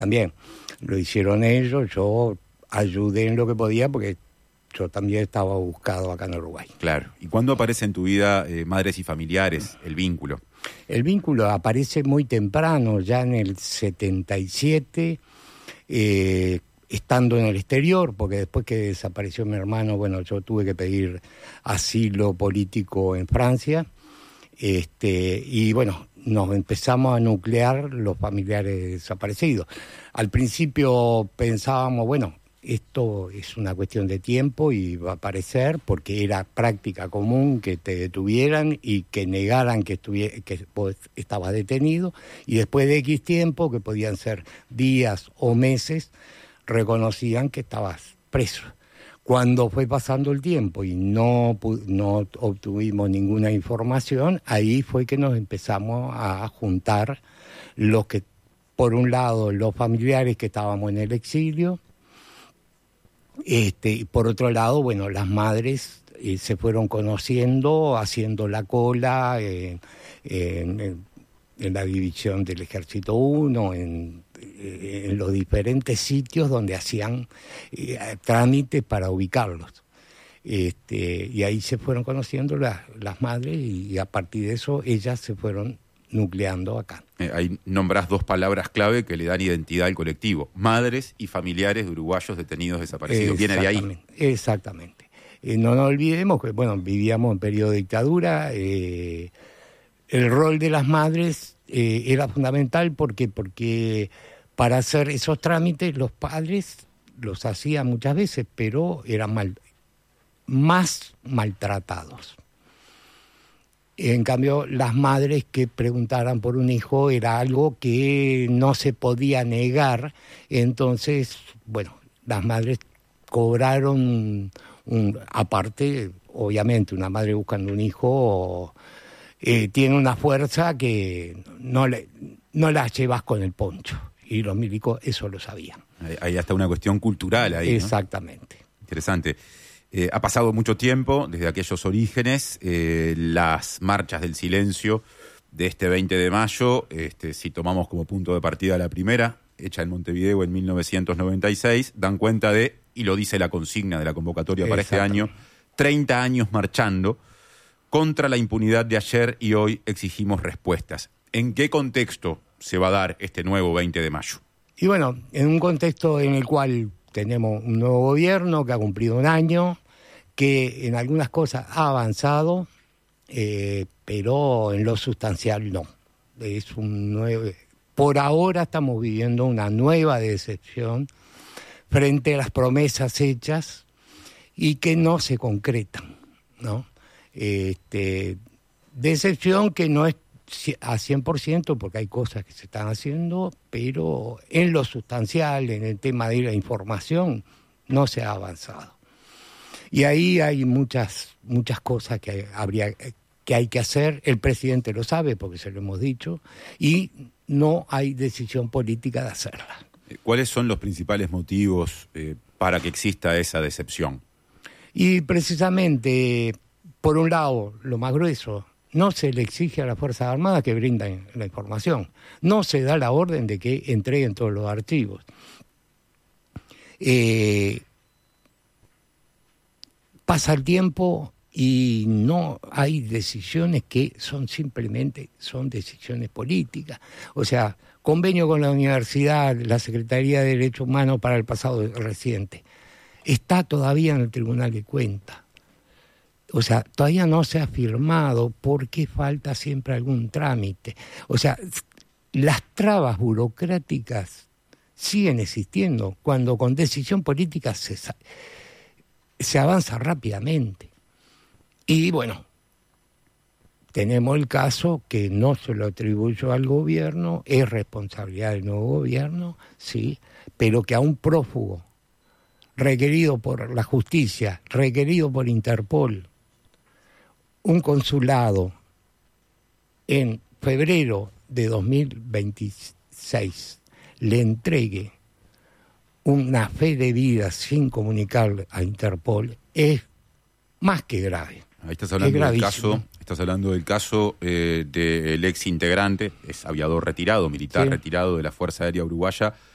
También lo hicieron ellos, yo ayudé en lo que podía porque yo también estaba buscado acá en Uruguay. Claro. ¿Y cuándo aparece en tu vida Madres y Familiares, el vínculo? El vínculo aparece muy temprano, ya en el 77, estando en el exterior, porque después que desapareció mi hermano, bueno, yo tuve que pedir asilo político en Francia, y bueno, nos empezamos a nuclear los familiares desaparecidos. Al principio pensábamos, bueno, esto es una cuestión de tiempo y va a aparecer, porque era práctica común que te detuvieran y que negaran que vos estabas detenido, y después de X tiempo, que podían ser días o meses, reconocían que estabas preso. Cuando fue pasando el tiempo y no obtuvimos ninguna información, ahí fue que nos empezamos a juntar los que, por un lado, los familiares que estábamos en el exilio, y por otro lado, bueno, las madres se fueron conociendo, haciendo la cola en la división del Ejército 1, en los diferentes sitios donde hacían trámites para ubicarlos. Y ahí se fueron conociendo las madres y a partir de eso ellas se fueron nucleando acá. Ahí nombrás dos palabras clave que le dan identidad al colectivo: madres y familiares de uruguayos detenidos desaparecidos. ¿Viene de ahí? Exactamente. No nos olvidemos que, bueno, vivíamos en periodo de dictadura. El rol de las madres era fundamental porque para hacer esos trámites los padres los hacían muchas veces, pero eran más maltratados. En cambio, las madres que preguntaran por un hijo era algo que no se podía negar. Entonces, bueno, las madres cobraron aparte, obviamente, una madre buscando un hijo tiene una fuerza que no la llevas con el poncho. Y los milicos eso lo sabían. Hay hasta una cuestión cultural ahí, ¿no? Exactamente. Interesante. Ha pasado mucho tiempo desde aquellos orígenes, las marchas del silencio de este 20 de mayo, si tomamos como punto de partida la primera, hecha en Montevideo en 1996, dan cuenta de, y lo dice la consigna de la convocatoria para este año, 30 años marchando contra la impunidad de ayer y hoy exigimos respuestas. ¿En qué contexto se va a dar este nuevo 20 de mayo? Y bueno, en un contexto en el cual tenemos un nuevo gobierno que ha cumplido un año, que en algunas cosas ha avanzado, pero en lo sustancial no. Por ahora estamos viviendo una nueva decepción frente a las promesas hechas y que no se concretan, ¿no? Decepción que no es a 100% porque hay cosas que se están haciendo, pero en lo sustancial, en el tema de la información, no se ha avanzado. Y ahí hay muchas cosas que hay que hacer. El presidente lo sabe porque se lo hemos dicho, y no hay decisión política de hacerla. ¿Cuáles son los principales motivos para que exista esa decepción? Y precisamente, por un lado, lo más grueso, no se le exige a las Fuerzas Armadas que brinden la información. No se da la orden de que entreguen todos los archivos. Pasa el tiempo y no hay decisiones que son decisiones políticas. O sea, convenio con la universidad, la Secretaría de Derechos Humanos para el pasado reciente. Está todavía en el Tribunal de Cuentas. O sea, todavía no se ha firmado porque falta siempre algún trámite. O sea, las trabas burocráticas siguen existiendo cuando con decisión política se avanza rápidamente. Y bueno, tenemos el caso que no se lo atribuyo al gobierno, es responsabilidad del nuevo gobierno, sí, pero que a un prófugo requerido por la justicia, requerido por Interpol, un consulado en febrero de 2026 le entregue una fe de vida sin comunicarle a Interpol, es más que grave. Ahí estás hablando del caso del ex integrante, es aviador retirado, militar retirado de la Fuerza Aérea Uruguaya,